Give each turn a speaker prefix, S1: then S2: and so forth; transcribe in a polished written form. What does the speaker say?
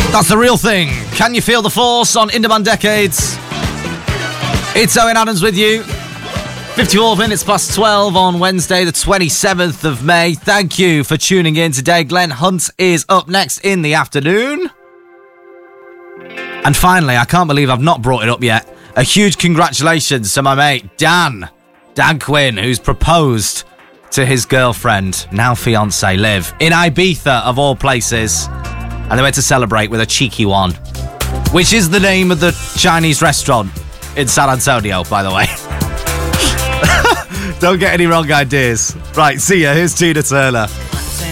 S1: That's the real thing. Can you feel the force on Inderman Decades? It's Owen Adams with you. 54 minutes past 12 on Wednesday, the 27th of May. Thank you for tuning in today. Glenn Hunt is up next in the afternoon. And finally, I can't believe I've not brought it up yet. A huge congratulations to my mate, Dan Quinn, who's proposed to his girlfriend, now fiancée, Liv, in Ibiza, of all places. And they went to celebrate with a cheeky one, which is the name of the Chinese restaurant in San Antonio, by the way. Don't get any wrong ideas. Right, see ya. Here's Tina Turner.